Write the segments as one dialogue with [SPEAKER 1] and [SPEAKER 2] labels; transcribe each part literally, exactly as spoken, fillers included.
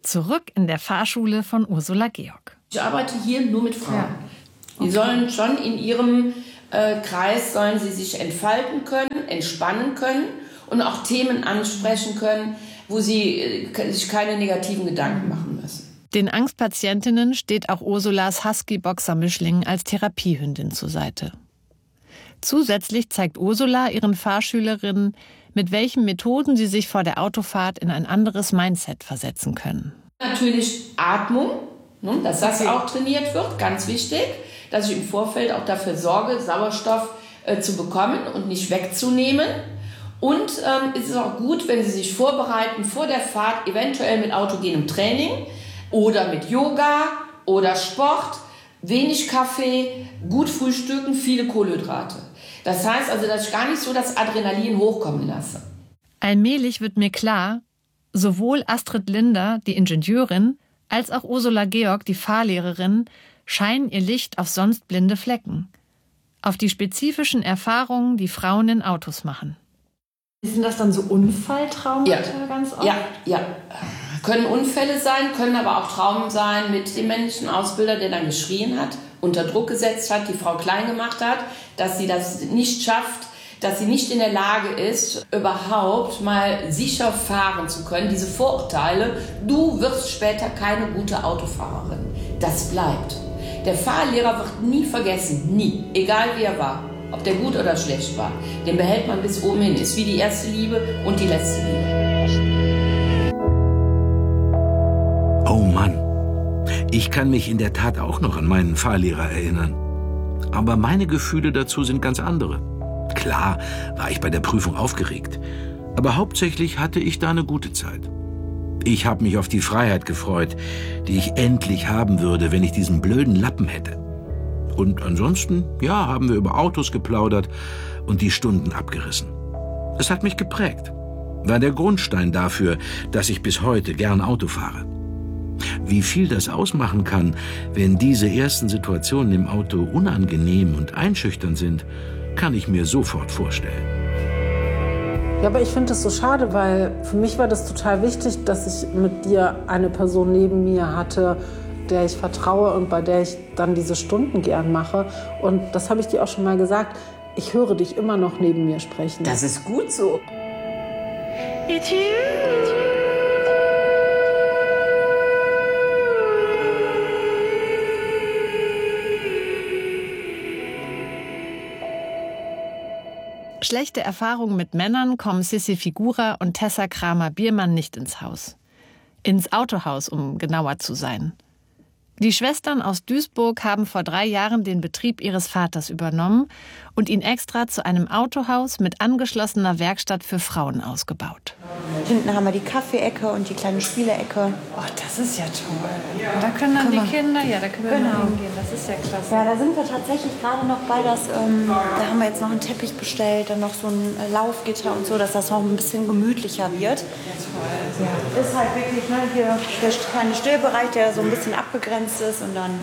[SPEAKER 1] Zurück in der Fahrschule von Ursula Georg.
[SPEAKER 2] Ich arbeite hier nur mit Frauen. Ja. Okay. Die sollen schon in ihrem äh, Kreis, sollen sie sich entfalten können, entspannen können und auch Themen ansprechen können, wo sie äh, sich keine negativen Gedanken machen müssen.
[SPEAKER 1] Den Angstpatientinnen steht auch Ursulas Husky-Boxer-Mischling als Therapiehündin zur Seite. Zusätzlich zeigt Ursula ihren Fahrschülerinnen, mit welchen Methoden sie sich vor der Autofahrt in ein anderes Mindset versetzen können.
[SPEAKER 2] Natürlich Atmung, dass das auch trainiert wird, ganz wichtig, dass ich im Vorfeld auch dafür sorge, Sauerstoff äh, zu bekommen und nicht wegzunehmen. Und ähm, es ist auch gut, wenn Sie sich vorbereiten vor der Fahrt, eventuell mit autogenem Training oder mit Yoga oder Sport, wenig Kaffee, gut frühstücken, viele Kohlenhydrate. Das heißt also, dass ich gar nicht so das Adrenalin hochkommen lasse.
[SPEAKER 1] Allmählich wird mir klar, sowohl Astrid Linder, die Ingenieurin, als auch Ursula Georg, die Fahrlehrerin, scheinen ihr Licht auf sonst blinde Flecken. Auf die spezifischen Erfahrungen, die Frauen in Autos machen.
[SPEAKER 3] Sind das dann so Unfalltraumata
[SPEAKER 2] ja.
[SPEAKER 3] ganz oft?
[SPEAKER 2] Ja, ja. Können Unfälle sein, können aber auch Traumen sein mit dem männlichen Ausbilder, der dann geschrien hat, unter Druck gesetzt hat, die Frau klein gemacht hat, dass sie das nicht schafft, dass sie nicht in der Lage ist, überhaupt mal sicher fahren zu können. Diese Vorurteile, du wirst später keine gute Autofahrerin. Das bleibt. Der Fahrlehrer wird nie vergessen, nie, egal wie er war, ob der gut oder schlecht war. Den behält man bis oben hin, ist wie die erste Liebe und die letzte Liebe.
[SPEAKER 4] Oh Mann, ich kann mich in der Tat auch noch an meinen Fahrlehrer erinnern. Aber meine Gefühle dazu sind ganz andere. Klar war ich bei der Prüfung aufgeregt, aber hauptsächlich hatte ich da eine gute Zeit. Ich habe mich auf die Freiheit gefreut, die ich endlich haben würde, wenn ich diesen blöden Lappen hätte. Und ansonsten, ja, haben wir über Autos geplaudert und die Stunden abgerissen. Es hat mich geprägt, war der Grundstein dafür, dass ich bis heute gern Auto fahre. Wie viel das ausmachen kann, wenn diese ersten Situationen im Auto unangenehm und einschüchternd sind, kann ich mir sofort vorstellen.
[SPEAKER 3] Ja, aber ich finde das so schade, weil für mich war das total wichtig, dass ich mit dir eine Person neben mir hatte, der ich vertraue und bei der ich dann diese Stunden gern mache. Und das habe ich dir auch schon mal gesagt, ich höre dich immer noch neben mir sprechen.
[SPEAKER 5] Das ist gut so.
[SPEAKER 1] Schlechte Erfahrungen mit Männern kommen Sissi Figura und Tessa Kramer-Biermann nicht ins Haus. Ins Autohaus, um genauer zu sein. Die Schwestern aus Duisburg haben vor drei Jahren den Betrieb ihres Vaters übernommen und ihn extra zu einem Autohaus mit angeschlossener Werkstatt für Frauen ausgebaut.
[SPEAKER 6] Hinten haben wir die Kaffeeecke und die kleine Spielecke.
[SPEAKER 3] Oh, das ist ja toll. Und da können dann können die Kinder, ja, da können wir genau. mal hingehen. Das ist ja klasse.
[SPEAKER 6] Ja, da sind wir tatsächlich gerade noch bei, dass, ähm, da haben wir jetzt noch einen Teppich bestellt, dann noch so ein Laufgitter und so, dass das noch ein bisschen gemütlicher wird. Ja, ja. Ist halt wirklich, ne, hier der kleine Stillbereich, der so ein bisschen abgegrenzt ist und dann...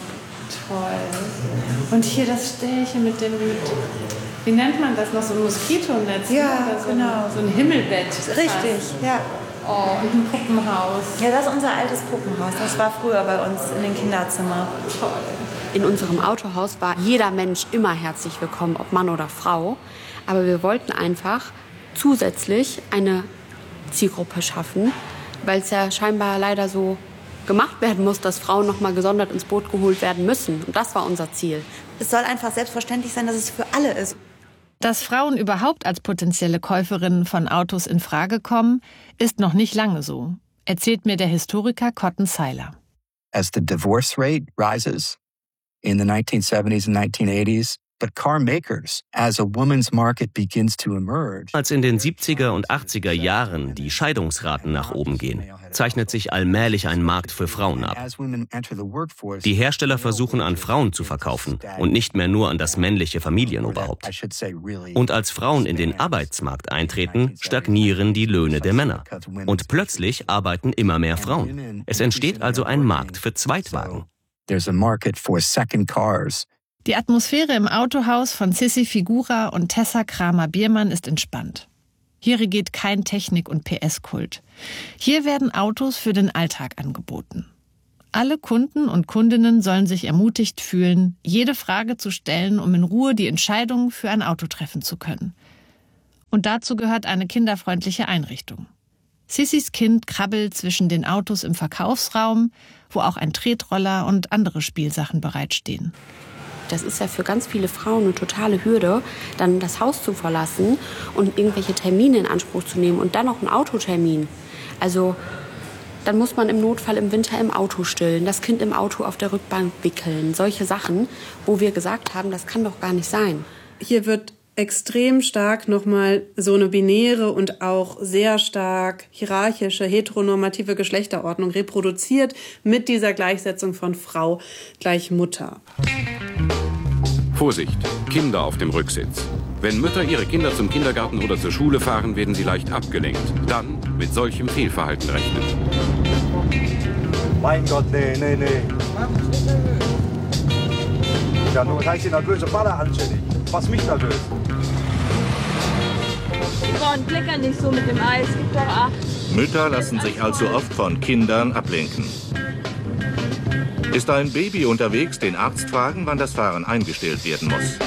[SPEAKER 3] Toll. Und hier das Ställchen mit dem, mit, wie nennt man das noch, so ein Moskitonetz?
[SPEAKER 6] Ja,
[SPEAKER 3] oder so
[SPEAKER 6] genau.
[SPEAKER 3] Ein, so ein Himmelbett.
[SPEAKER 6] Richtig, fast. Ja.
[SPEAKER 3] Oh, und ein Puppenhaus.
[SPEAKER 6] Ja, das ist unser altes Puppenhaus. Das war früher bei uns in den Kinderzimmern.
[SPEAKER 3] Toll.
[SPEAKER 7] In unserem Autohaus war jeder Mensch immer herzlich willkommen, ob Mann oder Frau. Aber wir wollten einfach zusätzlich eine Zielgruppe schaffen, weil es ja scheinbar leider so gemacht werden muss, dass Frauen noch mal gesondert ins Boot geholt werden müssen. Und das war unser Ziel.
[SPEAKER 6] Es soll einfach selbstverständlich sein, dass es für alle ist.
[SPEAKER 1] Dass Frauen überhaupt als potenzielle Käuferinnen von Autos in Frage kommen, ist noch nicht lange so, erzählt mir der Historiker Cotton Seiler.
[SPEAKER 8] As the divorce rate rises in the nineteen seventies and nineteen eighties, but car makers, as a woman's market begins to emerge.
[SPEAKER 9] Als in den siebziger und achtziger Jahren die Scheidungsraten nach oben gehen, zeichnet sich allmählich ein Markt für Frauen ab. Die Hersteller versuchen an Frauen zu verkaufen und nicht mehr nur an das männliche Familienoberhaupt. Und als Frauen in den Arbeitsmarkt eintreten, stagnieren die Löhne der Männer. Und plötzlich arbeiten immer mehr Frauen. Es entsteht also ein Markt für Zweitwagen.
[SPEAKER 8] There's a market for second cars.
[SPEAKER 1] Die Atmosphäre im Autohaus von Sissi Figura und Tessa Kramer-Biermann ist entspannt. Hier regiert kein Technik- und P S-Kult. Hier werden Autos für den Alltag angeboten. Alle Kunden und Kundinnen sollen sich ermutigt fühlen, jede Frage zu stellen, um in Ruhe die Entscheidung für ein Auto treffen zu können. Und dazu gehört eine kinderfreundliche Einrichtung. Sissys Kind krabbelt zwischen den Autos im Verkaufsraum, wo auch ein Tretroller und andere Spielsachen bereitstehen.
[SPEAKER 7] Das ist ja für ganz viele Frauen eine totale Hürde, dann das Haus zu verlassen und irgendwelche Termine in Anspruch zu nehmen und dann noch einen Autotermin. Also dann muss man im Notfall im Winter im Auto stillen, das Kind im Auto auf der Rückbank wickeln. Solche Sachen, wo wir gesagt haben, das kann doch gar nicht sein.
[SPEAKER 5] Hier wird extrem stark nochmal so eine binäre und auch sehr stark hierarchische, heteronormative Geschlechterordnung reproduziert mit dieser Gleichsetzung von Frau gleich Mutter.
[SPEAKER 10] Vorsicht, Kinder auf dem Rücksitz. Wenn Mütter ihre Kinder zum Kindergarten oder zur Schule fahren, werden sie leicht abgelenkt. Dann mit solchem Fehlverhalten rechnen.
[SPEAKER 11] Mein Gott, nee, nee, nee. Ja, nur kann ich die nervöse Vater anständig. Was mich nervös.
[SPEAKER 12] Gott, klecker nicht so mit dem Eis, gib doch acht.
[SPEAKER 13] Mütter lassen sich allzu oft von Kindern ablenken. Ist ein Baby unterwegs, den Arzt fragen, wann das Fahren eingestellt werden muss.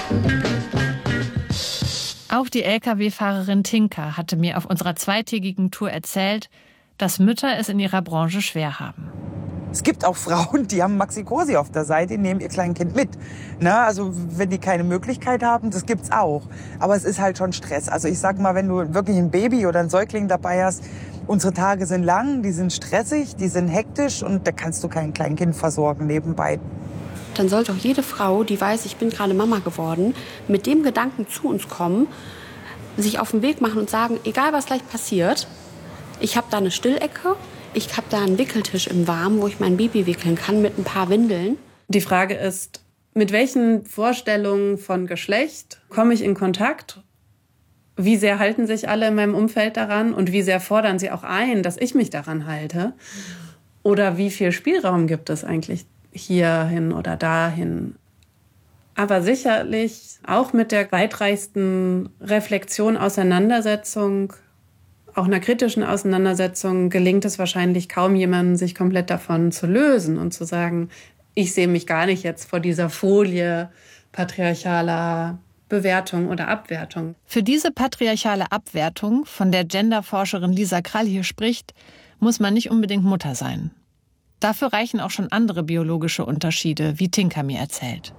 [SPEAKER 1] Auch die L K W-Fahrerin Tinka hatte mir auf unserer zweitägigen Tour erzählt, dass Mütter es in ihrer Branche schwer haben.
[SPEAKER 14] Es gibt auch Frauen, die haben Maxi-Cosi auf der Seite, die nehmen ihr Kleinkind mit. Na, also wenn die keine Möglichkeit haben, das gibt's auch. Aber es ist halt schon Stress. Also ich sag mal, wenn du wirklich ein Baby oder ein Säugling dabei hast, unsere Tage sind lang, die sind stressig, die sind hektisch und da kannst du kein Kleinkind versorgen nebenbei.
[SPEAKER 7] Dann sollte auch jede Frau, die weiß, ich bin gerade Mama geworden, mit dem Gedanken zu uns kommen, sich auf den Weg machen und sagen, egal was gleich passiert, ich habe da eine Stillecke, ich habe da einen Wickeltisch im Warmen, wo ich mein Baby wickeln kann mit ein paar Windeln.
[SPEAKER 5] Die Frage ist, mit welchen Vorstellungen von Geschlecht komme ich in Kontakt? Wie sehr halten sich alle in meinem Umfeld daran und wie sehr fordern sie auch ein, dass ich mich daran halte? Oder wie viel Spielraum gibt es eigentlich hierhin oder dahin? Aber sicherlich auch mit der weitreichsten Reflexion, Auseinandersetzung, auch einer kritischen Auseinandersetzung gelingt es wahrscheinlich kaum jemandem, sich komplett davon zu lösen und zu sagen, ich sehe mich gar nicht jetzt vor dieser Folie patriarchaler Bewertung oder Abwertung.
[SPEAKER 1] Für diese patriarchale Abwertung, von der Genderforscherin Lisa Krall hier spricht, muss man nicht unbedingt Mutter sein. Dafür reichen auch schon andere biologische Unterschiede, wie Tinka mir erzählt.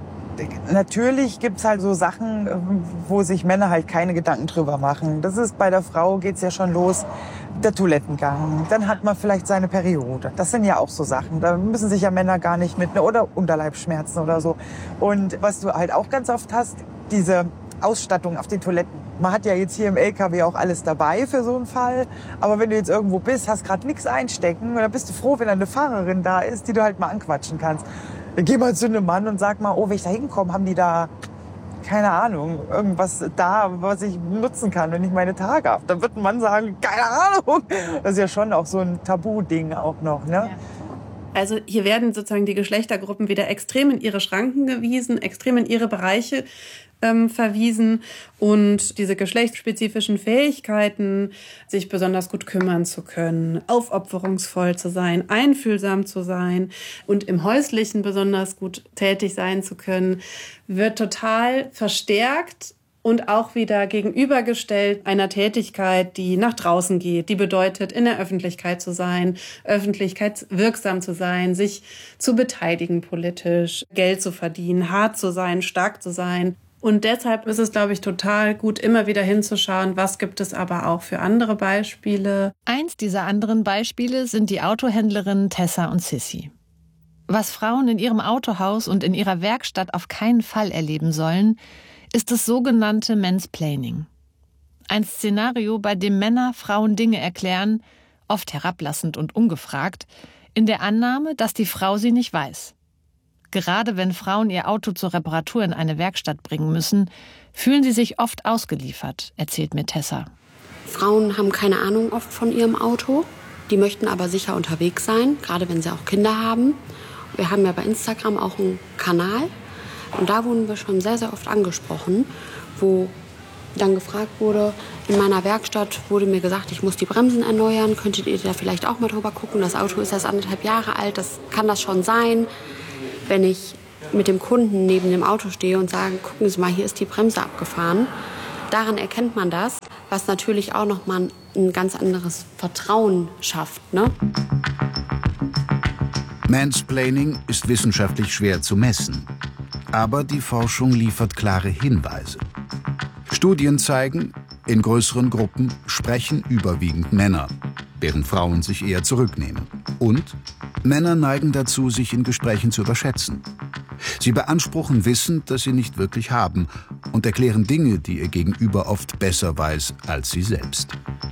[SPEAKER 14] Natürlich gibt's halt so Sachen, wo sich Männer halt keine Gedanken drüber machen. Das ist bei der Frau geht's ja schon los, der Toilettengang. Dann hat man vielleicht seine Periode. Das sind ja auch so Sachen. Da müssen sich ja Männer gar nicht mit, oder Unterleibsschmerzen oder so. Und was du halt auch ganz oft hast, diese Ausstattung auf den Toiletten. Man hat ja jetzt hier im L K W auch alles dabei für so einen Fall. Aber wenn du jetzt irgendwo bist, hast gerade nichts einstecken, dann bist du froh, wenn eine Fahrerin da ist, die du halt mal anquatschen kannst. Dann geh mal zu einem Mann und sag mal, oh, wenn ich da hinkomme, haben die da, keine Ahnung, irgendwas da, was ich nutzen kann, wenn ich meine Tage habe. Dann wird ein Mann sagen, keine Ahnung. Das ist ja schon auch so ein Tabu-Ding auch noch, ne?
[SPEAKER 5] Ja. Also hier werden sozusagen die Geschlechtergruppen wieder extrem in ihre Schranken gewiesen, extrem in ihre Bereiche ähm, verwiesen. Und diese geschlechtsspezifischen Fähigkeiten, sich besonders gut kümmern zu können, aufopferungsvoll zu sein, einfühlsam zu sein und im Häuslichen besonders gut tätig sein zu können, wird total verstärkt. Und auch wieder gegenübergestellt einer Tätigkeit, die nach draußen geht, die bedeutet, in der Öffentlichkeit zu sein, öffentlichkeitswirksam zu sein, sich zu beteiligen politisch, Geld zu verdienen, hart zu sein, stark zu sein. Und deshalb ist es, glaube ich, total gut, immer wieder hinzuschauen, was gibt es aber auch für andere Beispiele.
[SPEAKER 1] Eins dieser anderen Beispiele sind die Autohändlerinnen Tessa und Sissy. Was Frauen in ihrem Autohaus und in ihrer Werkstatt auf keinen Fall erleben sollen, ist das sogenannte Mansplaining. Ein Szenario, bei dem Männer Frauen Dinge erklären, oft herablassend und ungefragt, in der Annahme, dass die Frau sie nicht weiß. Gerade wenn Frauen ihr Auto zur Reparatur in eine Werkstatt bringen müssen, fühlen sie sich oft ausgeliefert, erzählt mir Tessa.
[SPEAKER 7] Frauen haben keine Ahnung oft von ihrem Auto, die möchten aber sicher unterwegs sein, gerade wenn sie auch Kinder haben. Wir haben ja bei Instagram auch einen Kanal. Und da wurden wir schon sehr, sehr oft angesprochen, wo dann gefragt wurde, in meiner Werkstatt wurde mir gesagt, ich muss die Bremsen erneuern. Könntet ihr da vielleicht auch mal drüber gucken? Das Auto ist erst anderthalb Jahre alt, das kann das schon sein. Wenn ich mit dem Kunden neben dem Auto stehe und sage, gucken Sie mal, hier ist die Bremse abgefahren. Daran erkennt man das, was natürlich auch noch mal ein ganz anderes Vertrauen schafft, ne?
[SPEAKER 15] Mansplaining ist wissenschaftlich schwer zu messen. Aber die Forschung liefert klare Hinweise. Studien zeigen, in größeren Gruppen sprechen überwiegend Männer, während Frauen sich eher zurücknehmen. Und Männer neigen dazu, sich in Gesprächen zu überschätzen. Sie beanspruchen Wissen, das sie nicht wirklich haben, und erklären Dinge, die ihr Gegenüber oft besser weiß als sie selbst.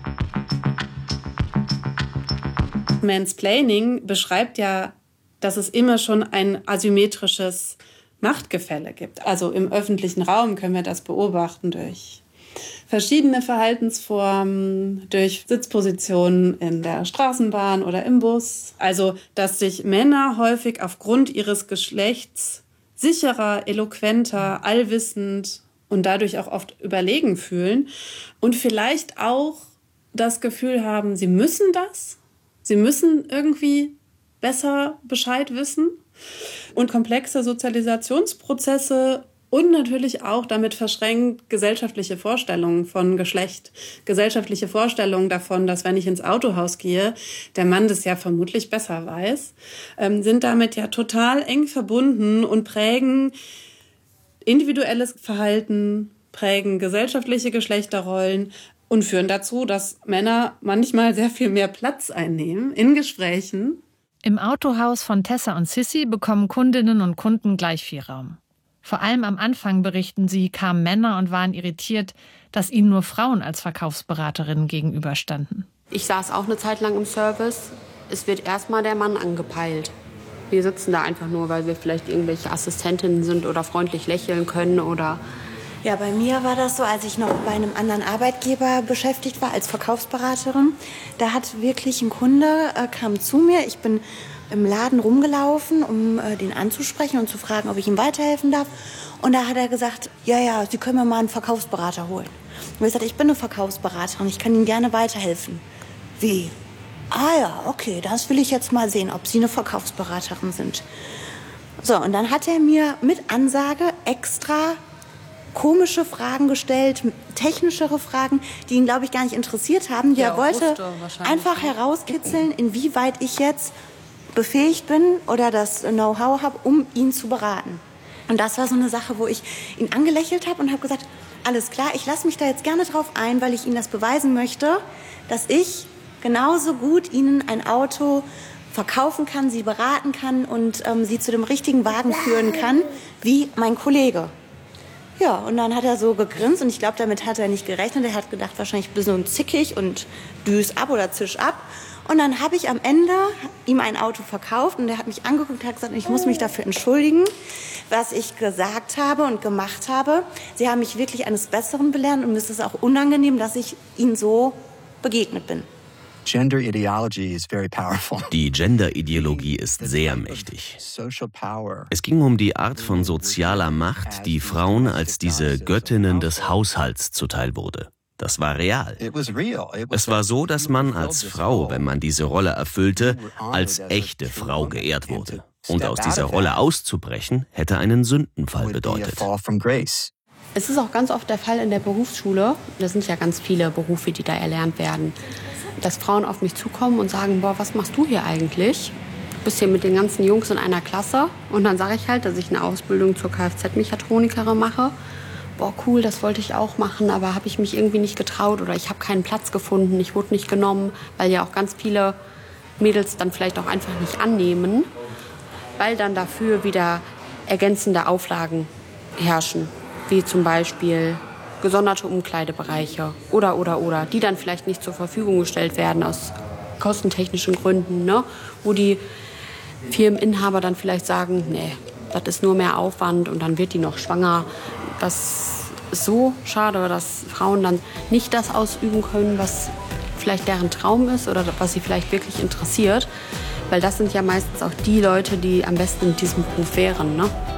[SPEAKER 5] Mansplaining beschreibt ja, dass es immer schon ein asymmetrisches Machtgefälle gibt. Also im öffentlichen Raum können wir das beobachten durch verschiedene Verhaltensformen, durch Sitzpositionen in der Straßenbahn oder im Bus. Also, dass sich Männer häufig aufgrund ihres Geschlechts sicherer, eloquenter, allwissend und dadurch auch oft überlegen fühlen und vielleicht auch das Gefühl haben, sie müssen das, sie müssen irgendwie besser Bescheid wissen. Und komplexe Sozialisationsprozesse und natürlich auch damit verschränkt gesellschaftliche Vorstellungen von Geschlecht, gesellschaftliche Vorstellungen davon, dass wenn ich ins Autohaus gehe, der Mann das ja vermutlich besser weiß, ähm, sind damit ja total eng verbunden und prägen individuelles Verhalten, prägen gesellschaftliche Geschlechterrollen und führen dazu, dass Männer manchmal sehr viel mehr Platz einnehmen in Gesprächen.
[SPEAKER 1] Im Autohaus von Tessa und Sissy bekommen Kundinnen und Kunden gleich viel Raum. Vor allem am Anfang, berichten sie, kamen Männer und waren irritiert, dass ihnen nur Frauen als Verkaufsberaterinnen gegenüberstanden.
[SPEAKER 7] Ich saß auch eine Zeit lang im Service. Es wird erstmal der Mann angepeilt. Wir sitzen da einfach nur, weil wir vielleicht irgendwelche Assistentinnen sind oder freundlich lächeln können oder...
[SPEAKER 6] Ja, bei mir war das so, als ich noch bei einem anderen Arbeitgeber beschäftigt war als Verkaufsberaterin. Da hat wirklich ein Kunde, äh, kam zu mir. Ich bin im Laden rumgelaufen, um äh, den anzusprechen und zu fragen, ob ich ihm weiterhelfen darf. Und da hat er gesagt, ja, ja, Sie können mir mal einen Verkaufsberater holen. Und ich habe gesagt, ich bin eine Verkaufsberaterin, ich kann Ihnen gerne weiterhelfen. Wie? Ah ja, okay, das will ich jetzt mal sehen, ob Sie eine Verkaufsberaterin sind. So, und dann hat er mir mit Ansage extra komische Fragen gestellt, technischere Fragen, die ihn, glaube ich, gar nicht interessiert haben.
[SPEAKER 7] Ja,
[SPEAKER 6] er wollte einfach
[SPEAKER 7] ne?
[SPEAKER 6] herauskitzeln, inwieweit ich jetzt befähigt bin oder das Know-how habe, um ihn zu beraten. Und das war so eine Sache, wo ich ihn angelächelt habe und habe gesagt, alles klar, ich lasse mich da jetzt gerne drauf ein, weil ich Ihnen das beweisen möchte, dass ich genauso gut Ihnen ein Auto verkaufen kann, Sie beraten kann und ähm, Sie zu dem richtigen Wagen führen kann, wie mein Kollege. Ja, und dann hat er so gegrinst und ich glaube, damit hat er nicht gerechnet. Er hat gedacht, wahrscheinlich ein bisschen zickig und düs ab oder zisch ab. Und dann habe ich am Ende ihm ein Auto verkauft und er hat mich angeguckt und hat gesagt, ich muss mich dafür entschuldigen, was ich gesagt habe und gemacht habe. Sie haben mich wirklich eines Besseren belehrt und mir ist es auch unangenehm, dass ich Ihnen so begegnet bin.
[SPEAKER 8] Gender ideology is very powerful.
[SPEAKER 9] Die Gender-Ideologie ist sehr mächtig. Es ging um die Art von sozialer Macht, die Frauen als diese Göttinnen des Haushalts zuteil wurde. Das war real. Es war so, dass man als Frau, wenn man diese Rolle erfüllte, als echte Frau geehrt wurde. Und aus dieser Rolle auszubrechen, hätte einen Sündenfall bedeutet.
[SPEAKER 7] Es ist auch ganz oft der Fall in der Berufsschule, das sind ja ganz viele Berufe, die da erlernt werden, dass Frauen auf mich zukommen und sagen, boah, was machst du hier eigentlich? Du bist hier mit den ganzen Jungs in einer Klasse. Und dann sage ich halt, dass ich eine Ausbildung zur Kfz-Mechatronikerin mache. Boah, cool, das wollte ich auch machen, aber habe ich mich irgendwie nicht getraut oder ich habe keinen Platz gefunden, ich wurde nicht genommen, weil ja auch ganz viele Mädels dann vielleicht auch einfach nicht annehmen, weil dann dafür wieder ergänzende Auflagen herrschen, wie zum Beispiel gesonderte Umkleidebereiche oder, oder, oder, die dann vielleicht nicht zur Verfügung gestellt werden aus kostentechnischen Gründen, ne? Wo die Firmeninhaber dann vielleicht sagen, nee, das ist nur mehr Aufwand und dann wird die noch schwanger. Das ist so schade, dass Frauen dann nicht das ausüben können, was vielleicht deren Traum ist oder was sie vielleicht wirklich interessiert. Weil das sind ja meistens auch die Leute, die am besten in diesem Beruf wären, ne?